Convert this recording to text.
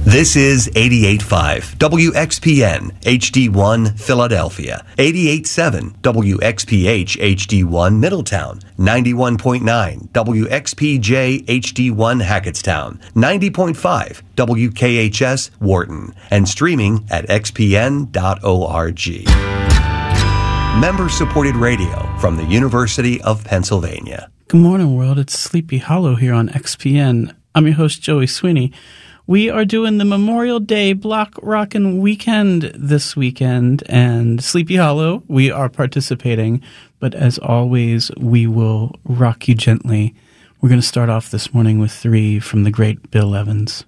This is 88.5 WXPN HD1 Philadelphia, 88.7 WXPH HD1 Middletown, 91.9 WXPJ HD1 Hackettstown, 90.5 WKHS Wharton, and streaming at xpn.org. Member-supported radio from the University of Pennsylvania. Good morning, world. It's Sleepy Hollow here on XPN. I'm your host, Joey Sweeney. We are doing the Memorial Day Block Rockin' Weekend this weekend, and Sleepy Hollow, we are participating, but as always, we will rock you gently. We're going to start off this morning with 3 from the great Bill Evans.